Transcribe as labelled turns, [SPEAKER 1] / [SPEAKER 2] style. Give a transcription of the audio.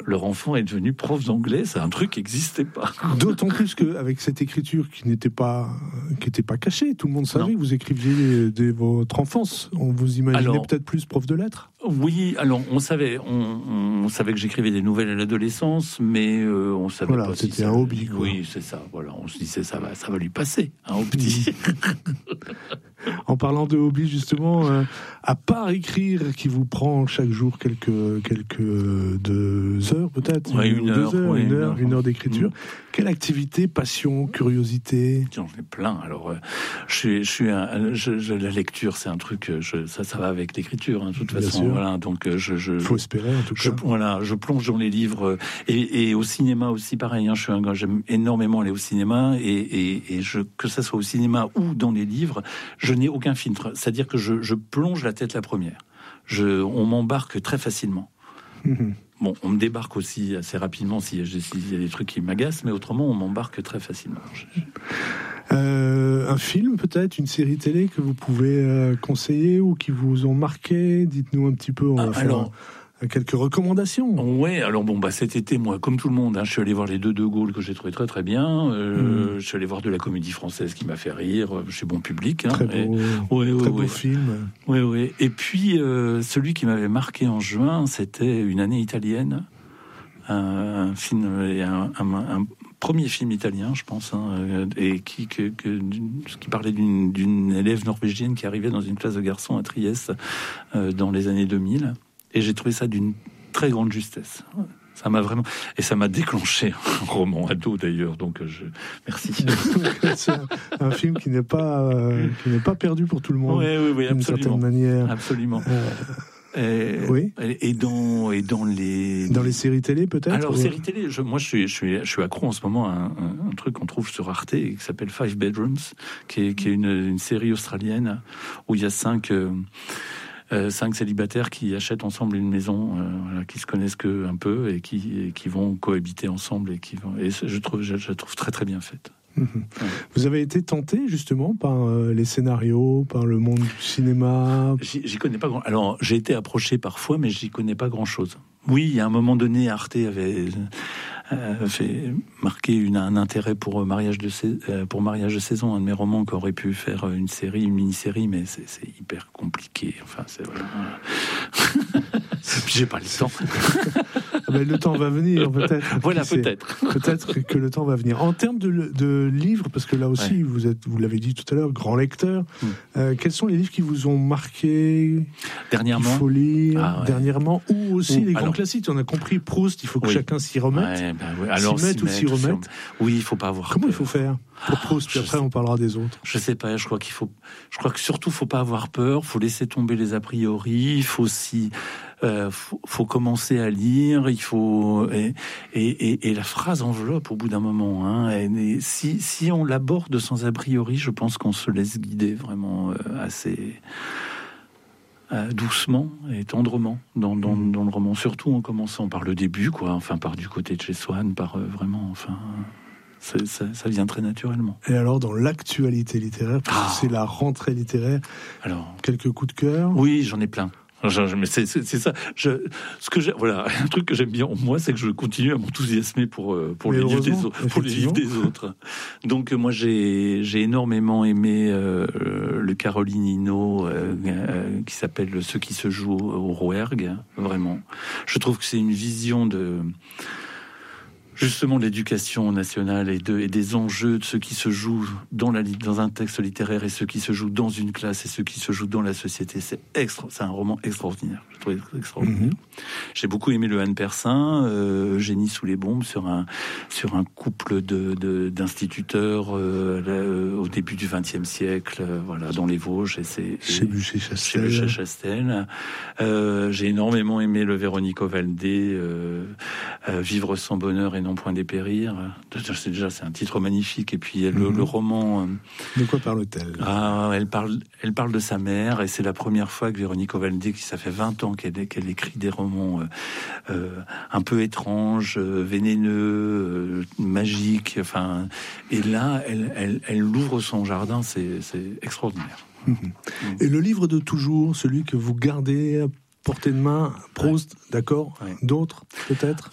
[SPEAKER 1] leur enfant est devenu prof d'anglais. C'est un truc qui n'existait pas.
[SPEAKER 2] D'autant plus qu'avec cette écriture qui n'était pas cachée, tout le monde savait que vous écriviez dès votre enfance. On vous imaginait peut-être plus prof de lettres.
[SPEAKER 1] Oui, alors on savait que j'écrivais des nouvelles à l'adolescence, mais on savait pas si
[SPEAKER 2] c'était un hobby. Quoi.
[SPEAKER 1] Oui, c'est ça. Voilà, on se disait ça va lui passer, au petit.
[SPEAKER 2] En parlant de hobby, justement, à part écrire, qui vous prend chaque jour quelques 2 heures peut-être, une heure d'écriture. Quelle activité, passion, curiosité?
[SPEAKER 1] J'en ai plein. Alors, la lecture, c'est un truc. Ça va avec l'écriture, de toute façon. Voilà, donc
[SPEAKER 2] faut espérer en tout cas.
[SPEAKER 1] Je plonge dans les livres et au cinéma aussi, pareil. J'aime énormément aller au cinéma et que ça soit au cinéma ou dans les livres, je n'ai aucun filtre. C'est-à-dire que je plonge la tête la première. On m'embarque très facilement. Bon, on me débarque aussi assez rapidement s'il y a des trucs qui m'agacent, mais autrement, on m'embarque très facilement.
[SPEAKER 2] Un film, peut-être, une série télé que vous pouvez conseiller ou qui vous ont marqué? Dites-nous un petit peu. Quelques recommandations.
[SPEAKER 1] Ouais, alors cet été, moi, comme tout le monde, je suis allé voir les 2 De Gaulle que j'ai trouvé très très bien. Je suis allé voir de la comédie française qui m'a fait rire, chez Bon Public.
[SPEAKER 2] Très beau film.
[SPEAKER 1] Oui. Et puis, celui qui m'avait marqué en juin, c'était Une année italienne. Un film, un premier film italien, je pense, et qui parlait d'une élève norvégienne qui arrivait dans une classe de garçons à Trieste dans les années 2000. Et j'ai trouvé ça d'une très grande justesse. Ça m'a vraiment... Et ça m'a déclenché un roman ado, d'ailleurs. Donc, merci.
[SPEAKER 2] C'est un film qui n'est pas perdu pour tout le monde.
[SPEAKER 1] Oui,
[SPEAKER 2] d'une certaine manière.
[SPEAKER 1] Absolument.
[SPEAKER 2] Oui.
[SPEAKER 1] Et dans les
[SPEAKER 2] séries télé, peut-être.
[SPEAKER 1] Alors, séries télé, je suis accro en ce moment à un truc qu'on trouve sur Arte qui s'appelle Five Bedrooms, qui est une série australienne où il y a 5 célibataires qui achètent ensemble une maison, qui se connaissent que un peu et qui vont cohabiter ensemble et je la trouve très très bien faite.
[SPEAKER 2] Vous avez été tenté justement par les scénarios, par le monde du cinéma?
[SPEAKER 1] J'y connais pas grand. Alors j'ai été approché parfois, mais j'y connais pas grand chose. Oui, il y a un moment donné, Arte avait fait marquer un intérêt pour Mariage de saison, un de mes romans qui aurait pu faire une mini-série, mais c'est hyper compliqué. Enfin, c'est vraiment... Puis j'ai pas le temps.
[SPEAKER 2] Mais le temps va venir, peut-être.
[SPEAKER 1] Voilà, peut-être.
[SPEAKER 2] Peut-être que le temps va venir. En termes de livres, parce que là aussi, vous l'avez dit tout à l'heure, grand lecteur, quels sont les livres qui vous ont marqué
[SPEAKER 1] dernièrement?
[SPEAKER 2] Il faut lire dernièrement, ou aussi les grands classiques. On a compris Proust, il faut que chacun s'y remette.
[SPEAKER 1] Alors,
[SPEAKER 2] s'y mette ou s'y remette.
[SPEAKER 1] Oui, il faut pas avoir.
[SPEAKER 2] Comment il faut faire pour Proust, puis après on parlera des autres?
[SPEAKER 1] Je sais pas, je crois que surtout faut pas avoir peur, faut laisser tomber les a priori, il faut aussi faut commencer à lire, il faut et la phrase enveloppe au bout d'un moment. Et si on l'aborde sans a priori, je pense qu'on se laisse guider vraiment assez doucement et tendrement dans le roman, surtout en commençant par le début, par du côté de chez Swann, par vraiment, ça vient très naturellement.
[SPEAKER 2] Et alors, dans l'actualité littéraire, parce que c'est la rentrée littéraire, alors quelques coups de cœur?
[SPEAKER 1] Oui, j'en ai plein. Mais c'est ça. Voilà, un truc que j'aime bien moi, c'est que je continue à m'enthousiasmer pour les livres des autres. Donc moi, j'ai énormément aimé le Caroline Hinault qui s'appelle Ceux qui se jouent au Rouergue. Vraiment, je trouve que c'est une vision justement de l'éducation nationale et des enjeux de ceux qui se jouent dans un texte littéraire et ceux qui se jouent dans une classe et ceux qui se jouent dans la société. C'est un roman extraordinaire. Je trouve extraordinaire. J'ai beaucoup aimé le Anne Persin, Génie sous les bombes, sur un couple d'instituteurs au début du XXe siècle, dans les Vosges.
[SPEAKER 2] Chez
[SPEAKER 1] Buchet-Chastel. J'ai énormément aimé le Véronique Ovaldé, Vivre sans bonheur et non point dépérir. C'est un titre magnifique. Et puis le roman.
[SPEAKER 2] De quoi parle-t-elle?
[SPEAKER 1] Elle parle de sa mère, et c'est la première fois que Véronique Ovaldé, qui ça fait 20 ans qu'elle écrit des romans un peu étranges, vénéneux, magiques. Et là, elle ouvre son jardin. C'est extraordinaire.
[SPEAKER 2] Et le livre de toujours, celui que vous gardez à portée de main, Proust, d'accord. D'autres, peut-être?